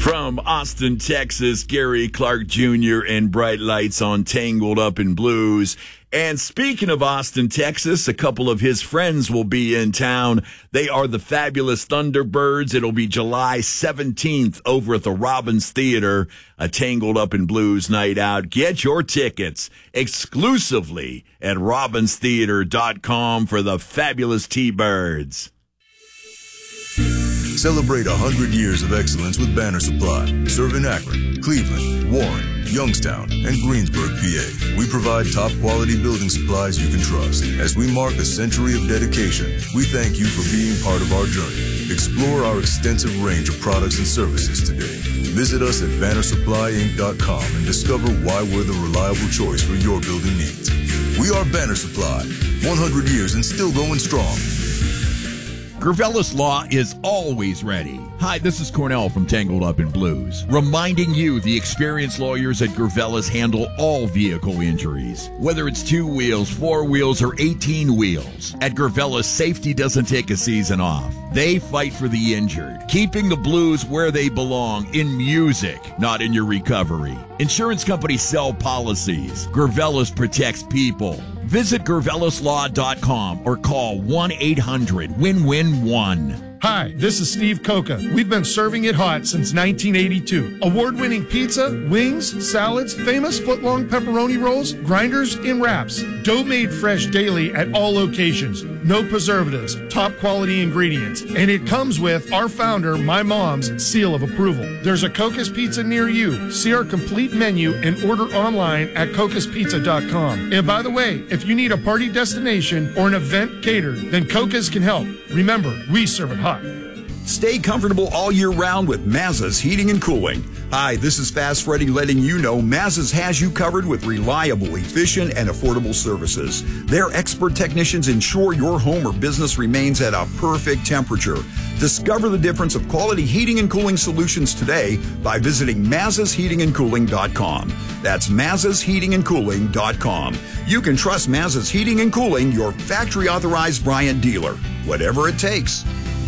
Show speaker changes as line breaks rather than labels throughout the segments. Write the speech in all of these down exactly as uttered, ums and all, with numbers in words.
From Austin, Texas, Gary Clark Junior and Bright Lights on Tangled Up in Blues. And speaking of Austin, Texas, a couple of his friends will be in town. They are the Fabulous Thunderbirds. It'll be July seventeenth over at the Robbins Theater, a Tangled Up in Blues night out. Get your tickets exclusively at robbins theater dot com for the Fabulous T-Birds.
Celebrate one hundred years of excellence with Banner Supply. Serving Akron, Cleveland, Warren, Youngstown, and Greensburg, P A. We provide top-quality building supplies you can trust. As we mark a century of dedication, we thank you for being part of our journey. Explore our extensive range of products and services today. Visit us at banner supply inc dot com and discover why we're the reliable choice for your building needs. We are Banner Supply, one hundred years and still going strong.
Gervelis Law is always ready. Hi, this is Cornell from Tangled Up in Blues, reminding you the experienced lawyers at Gervelis handle all vehicle injuries, whether it's two wheels, four wheels, or eighteen wheels. At Gervelis, safety doesn't take a season off. They fight for the injured, keeping the blues where they belong, in music, not in your recovery. Insurance companies sell policies. Gervelis protects people. Visit gervelis law dot com or call one eight hundred win win one.
Hi, this is Steve Coca. We've been serving it hot since nineteen eighty-two. Award-winning pizza, wings, salads, famous foot-long pepperoni rolls, grinders, and wraps. Dough made fresh daily at all locations. No preservatives, top-quality ingredients. And it comes with our founder, my mom's, seal of approval. There's a Coca's Pizza near you. See our complete menu and order online at cocas pizza dot com. And by the way, if you need a party destination or an event catered, then Coca's can help. Remember, we serve it hot.
Stay comfortable all year round with Mazza's Heating and Cooling. Hi, this is Fast Freddy letting you know Mazza's has you covered with reliable, efficient, and affordable services. Their expert technicians ensure your home or business remains at a perfect temperature. Discover the difference of quality heating and cooling solutions today by visiting mazzas heating and cooling dot com. That's mazzas heating and cooling dot com. You can trust Mazza's Heating and Cooling, your factory-authorized Bryant dealer. Whatever it takes.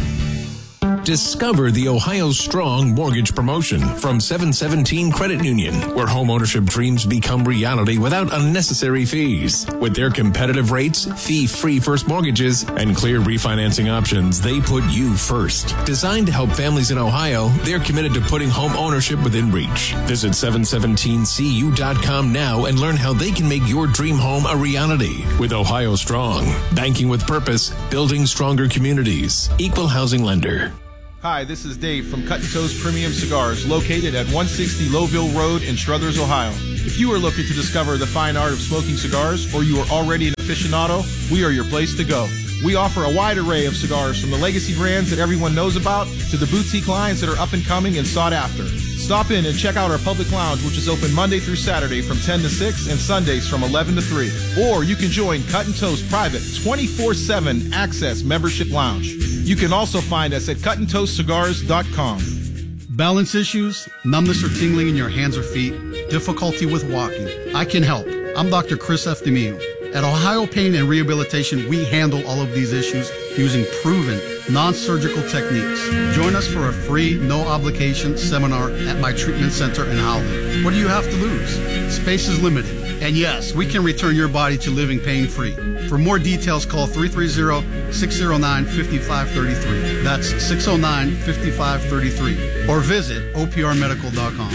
Discover the Ohio Strong Mortgage Promotion from seven seventeen Credit Union, where homeownership dreams become reality without unnecessary fees. With their competitive rates, fee-free first mortgages, and clear refinancing options, they put you first. Designed to help families in Ohio, they're committed to putting home ownership within reach. Visit seven seventeen c u dot com now and learn how they can make your dream home a reality. With Ohio Strong, banking with purpose, building stronger communities. Equal housing lender.
Hi, this is Dave from Cut and Toast Premium Cigars, located at one sixty Lowville Road in Struthers, Ohio. If you are looking to discover the fine art of smoking cigars, or you are already an aficionado, we are your place to go. We offer a wide array of cigars, from the legacy brands that everyone knows about to the boutique lines that are up and coming and sought after. Stop in and check out our public lounge, which is open Monday through Saturday from ten to six and Sundays from eleven to three. Or you can join Cut and Toast private twenty-four seven access membership lounge. You can also find us at cut and toast cigars dot com.
Balance issues, numbness or tingling in your hands or feet, difficulty with walking. I can help. I'm Doctor Chris Eftimiou. At Ohio Pain and Rehabilitation, we handle all of these issues using proven, non-surgical techniques. Join us for a free, no-obligation seminar at my treatment center in Howland. What do you have to lose? Space is limited. And yes, we can return your body to living pain-free. For more details, call three three zero, six zero nine, five five three three. That's six zero nine, five five three three. Or visit O P R medical dot com.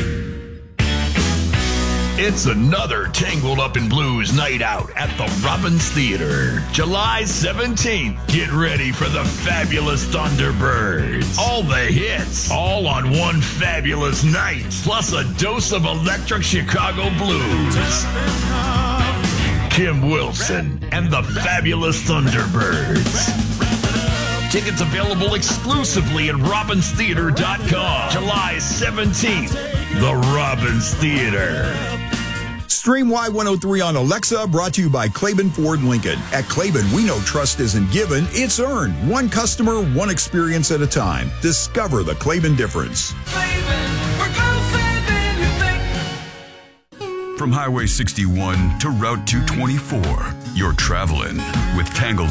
It's another Tangled Up in Blues night out at the Robbins Theater. July seventeenth. Get ready for the Fabulous Thunderbirds. All the hits, all on one fabulous night. Plus a dose of electric Chicago blues. Kim Wilson and the Fabulous Thunderbirds. Tickets available exclusively at robbins theater dot com. July seventeenth. The Robbins Theater.
Stream Y one oh three on Alexa, brought to you by Claiborne Ford Lincoln. At Claiborne, we know trust isn't given, it's earned. One customer, one experience at a time. Discover the Claiborne difference.
From Highway sixty-one to Route two twenty-four, you're traveling with Tangled